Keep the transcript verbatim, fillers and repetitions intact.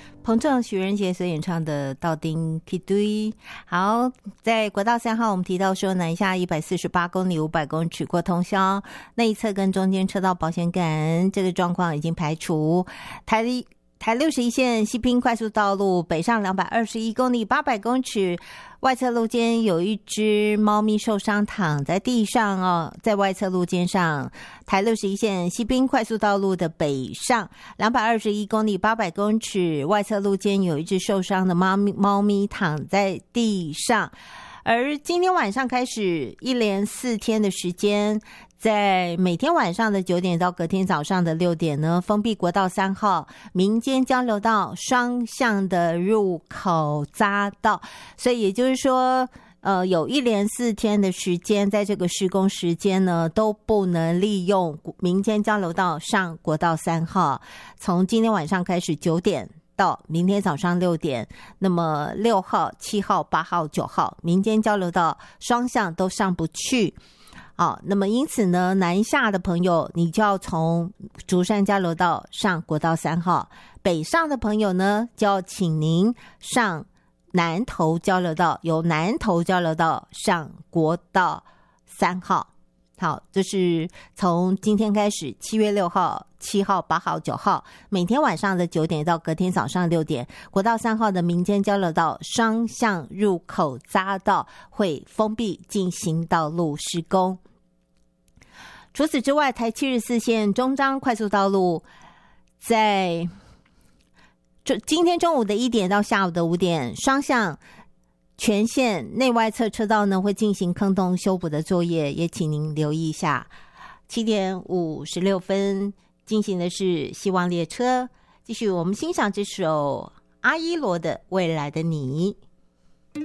彭正许仁杰所演唱的《道丁 K 堆》。好，在国道三号，我们提到说南下一百四十八公里五百公尺过通宵，内侧跟中间车道保险杆这个状况已经排除。台台六十一线西滨快速道路北上两百二十一公里八百公尺，外侧路肩有一只猫咪受伤躺在地上哦，在外侧路肩上，台六十一线西滨快速道路的北上两百二十一公里八百公尺，外侧路肩有一只受伤的猫咪猫咪躺在地上。而今天晚上开始，一连四天的时间，在每天晚上的九点到隔天早上的六点呢，封闭国道三号民间交流道双向的入口匝道，所以也就是说呃，有一连四天的时间，在这个施工时间呢，都不能利用民间交流道上国道三号。从今天晚上开始九点到明天早上六点，那么六号、七号、八号、九号民间交流道双向都上不去。好，那么因此呢，南下的朋友你就要从竹山交流道上国道三号，北上的朋友呢就要请您上南投交流道，由南投交流道上国道三号。好，这是从今天开始，七月六号、七号、八号、九号，每天晚上的九点到隔天早上六点，国道三号的民间交流道双向入口匝道会封闭进行道路施工。除此之外，台七十四线中彰快速道路在今天中午的一点到下午的五点，双向全线内外侧车道呢会进行坑洞修补的作业，也请您留意一下。七点五十六分进行的是希望列车，继续我们欣赏这首阿依罗的《未来的你》。